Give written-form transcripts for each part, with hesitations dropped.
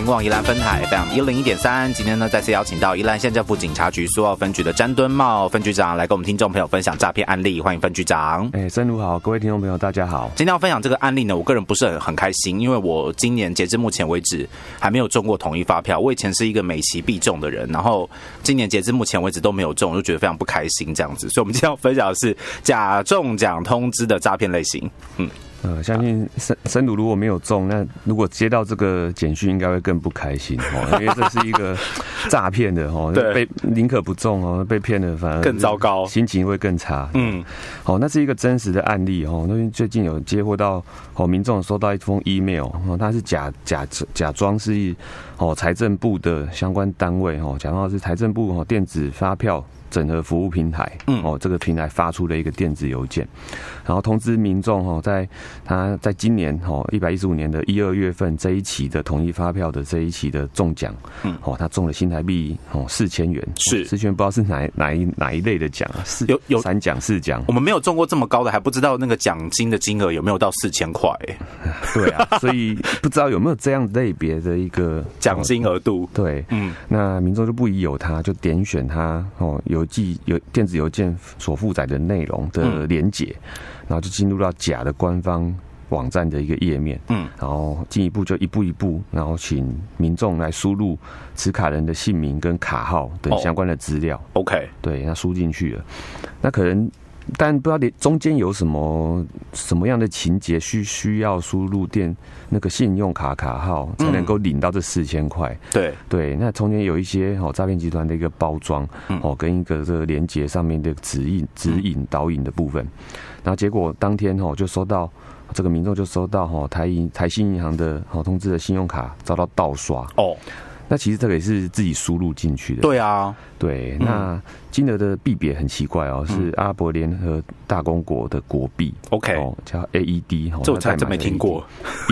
警广宜兰分台 FM 101.3，今天呢再次邀请到宜兰县政府警察局苏澳分局的詹敦茂分局长来跟我们听众朋友分享诈骗案例，欢迎分局长。 申如好，各位听众朋友大家好。 今天要分享这个案例呢，我个人不是很开心，因为我今年截至目前为止还没有中过统一发票。我以前是一个每期必中的人，然后今年截至目前为止都没有中，我就觉得非常不开心这样子。所以我们今天要分享的是假中奖通知的诈骗类型。 相信申如如果没有中，那如果接到这个简讯，应该会更不开心因为这是一个诈骗的被宁可不中被骗了反而更糟糕， 心情会更差。那是一个真实的案例最近有接获到民众收到一封 email， 它是假装是财政部的相关单位假装是财政部电子发票整合服务平台，这个平台发出了一个电子邮件，然后通知民众他在今年115年的1、2月份这一期的统一发票的这一期的中奖，他中了新台币4000元，是4000元，不知道是哪一类的奖啊？有3奖4奖， 我们没有中过这么高的，还不知道那个奖金的金额有没有到4000块。 对啊，所以不知道有没有这样类别的一个奖金额度。 对，那民众就不疑有他，就点选他有电子邮件所负载的内容的连结，然后就进入到假的官方网站的一个页面，然后进一步就一步一步，然后请民众来输入持卡人的姓名跟卡号等相关的资料。 OK， 对，那输进去了，那可能。但不知道中间有什么样的情节需要输入那个信用卡卡号才能够领到这4000块。对，那中间有一些诈骗集团的一个包装跟一个这个连结上面的指引导引的部分，然后结果当天就收到这个民众就收到台新银行的通知的信用卡遭到盗刷。那其实这个也是自己输入进去的。 对啊， 对，那金额的币别很奇怪是阿拉伯联合大公国的国币 ，OK， 叫 AED， 这我才真没听过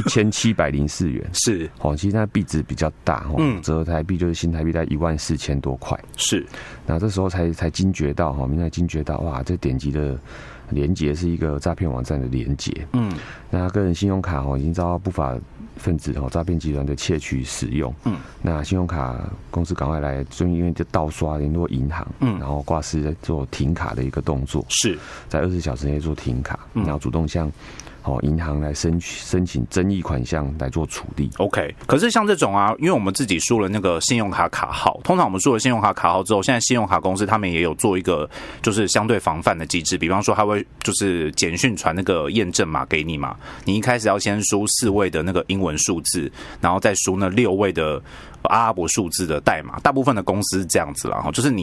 ，1704元是其实它币值比较大折合台币就是新台币在14000多块。 是， 那这时候才惊觉到民众惊觉到哇，这点击的连结是一个诈骗网站的连结。那个人信用卡已经遭到不法分子诈骗集团的窃取使用。那信用卡公司赶快来，就因为就盗刷联络银行，然后挂失在做停卡的一个动作，是在24小时内做停卡，然后主动向银行来申请争议款项来做处理。 OK， 可是像这种因为我们自己输了那个信用卡卡号，通常我们输了信用卡卡号之后，现在信用卡公司他们也有做一个就是相对防范的机制，比方说他会就是简讯传那个验证码给你嘛，你一开始要先输4位的那个英文数字，然后再输那6位的阿拉伯数字的代码，大部分的公司是这样子啦，就是你